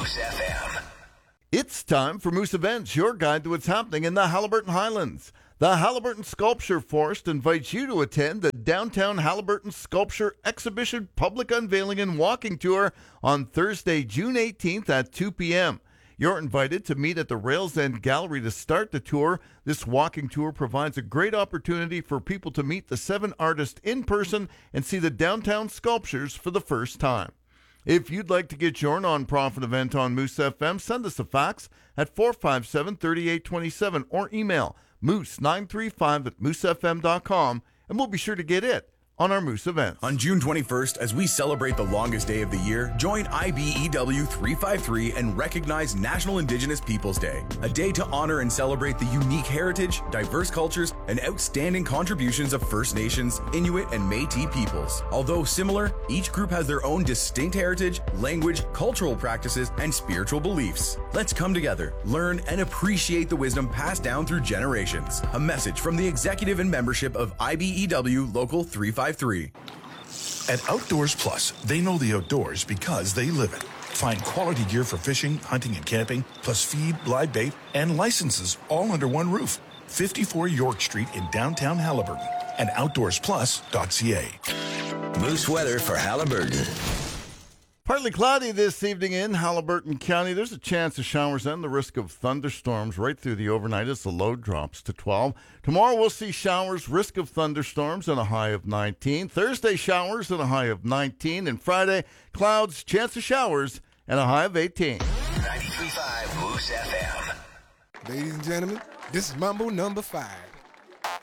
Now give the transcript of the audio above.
Moose FM. It's time for Moose Events, your guide to what's happening in the Haliburton Highlands. The Haliburton Sculpture Forest invites you to attend the Downtown Haliburton Sculpture Exhibition Public Unveiling and Walking Tour on Thursday, June 18th at 2 p.m. You're invited to meet at the Rails End Gallery to start the tour. This walking tour provides a great opportunity for people to meet the 7 artists in person and see the downtown sculptures for the first time. If you'd like to get your nonprofit event on Moose FM, send us a fax at 457-3827 or email moose935@moosefm.com, and we'll be sure to get it on our Moose Events. On June 21st, as we celebrate the longest day of the year, join IBEW 353 and recognize National Indigenous Peoples Day, a day to honor and celebrate the unique heritage, diverse cultures, and outstanding contributions of First Nations, Inuit, and Métis peoples. Although similar, each group has their own distinct heritage, language, cultural practices, and spiritual beliefs. Let's come together, learn, and appreciate the wisdom passed down through generations. A message from the executive and membership of IBEW Local 353. At Outdoors Plus, they know the outdoors because they live it. Find quality gear for fishing, hunting, and camping, plus feed, live bait, and licenses all under one roof. 54 York Street in downtown Haliburton and outdoorsplus.ca. Moose weather for Haliburton. Partly cloudy this evening in Haliburton County. There's a chance of showers and the risk of thunderstorms right through the overnight as the low drops to 12. Tomorrow we'll see showers, risk of thunderstorms, and a high of 19. Thursday, showers and a high of 19. And Friday, clouds, chance of showers, and a high of 18. 93.5 Moose FM. Ladies and gentlemen, this is Mambo number 5.